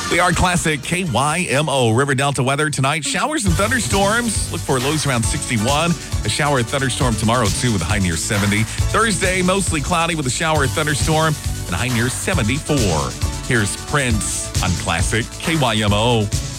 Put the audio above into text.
We are Classic KYMO. River Delta weather tonight. Showers and thunderstorms. Look for lows around 61. A shower and thunderstorm tomorrow, too, with a high near 70. Thursday, mostly cloudy with a shower and thunderstorm and a high near 74. Here's Prince on Classic KYMO.